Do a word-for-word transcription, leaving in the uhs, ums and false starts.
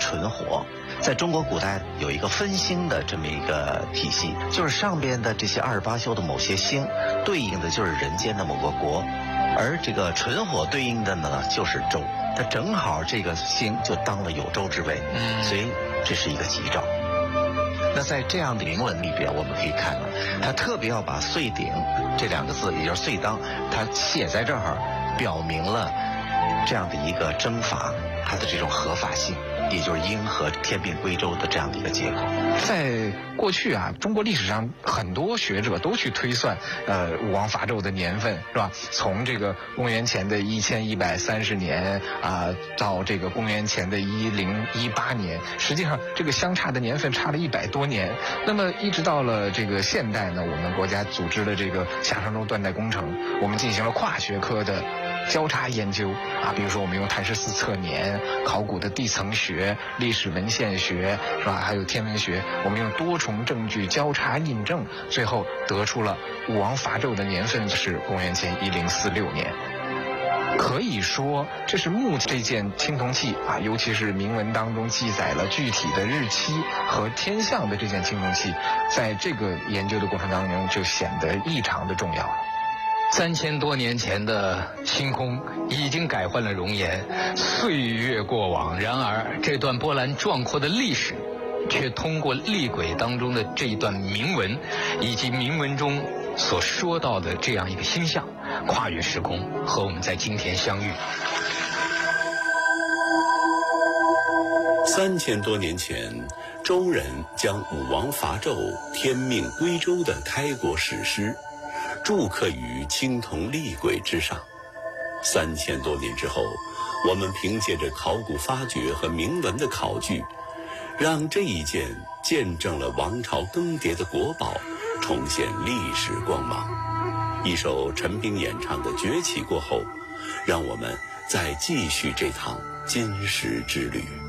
纯火。在中国古代有一个分星的这么一个体系，就是上边的这些二十八宿的某些星，对应的就是人间的某个国，而这个纯火对应的呢就是周，它正好这个星就当了有周之位，所以这是一个吉兆。那在这样的铭文里边，我们可以看到，它特别要把岁鼎这两个字，也就是岁当，它写在这儿，表明了这样的一个征伐它的这种合法性，也就是应和天命归周的这样的一个结果。 在过去啊，中国历史上很多学者都去推算，呃，武王伐纣的年份，是吧？从这个公元前的一千一百三十年啊、呃，到这个公元前的一零一八年，实际上这个相差的年份差了一百多年。那么一直到了这个现代呢，我们国家组织了这个夏商周断代工程，我们进行了跨学科的交叉研究啊，比如说我们用碳十四测年、考古的地层学、历史文献学，是吧？还有天文学，我们用多重证据交叉印证，最后得出了武王伐纣的年份是公元前一零四六年。可以说，这是目前这件青铜器啊，尤其是铭文当中记载了具体的日期和天象的这件青铜器，在这个研究的过程当中就显得异常的重要了。 三千多年前的星空已经改换了容颜，岁月过往，然而这段波澜壮阔的历史却通过厉鬼当中的这一段铭文，以及铭文中所说到的这样一个星象，跨越时空和我们在今天相遇。 三千多年前，周人将武王伐纣、天命归周的开国史诗铸刻于青铜厉鬼之上。三千多年之后，我们凭借着考古发掘和铭文的考据，让这一件见证了王朝更迭的国宝重现历史光芒。一首陈冰演唱的《崛起》过后，让我们再继续这趟金石之旅。